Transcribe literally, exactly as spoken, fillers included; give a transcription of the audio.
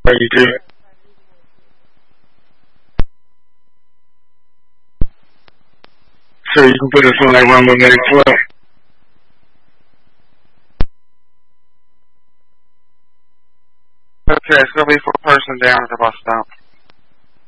thirty-two. So you can put us on that runway very twelve. Okay, it's gonna be for a person down at the bus stop.